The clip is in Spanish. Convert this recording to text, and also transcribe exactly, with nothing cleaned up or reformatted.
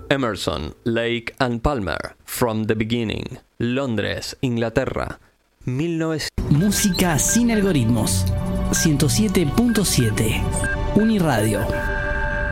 Emerson, Lake and Palmer, From the Beginning, Londres, Inglaterra, mil novecientos. Música sin algoritmos. ciento siete punto siete Uniradio.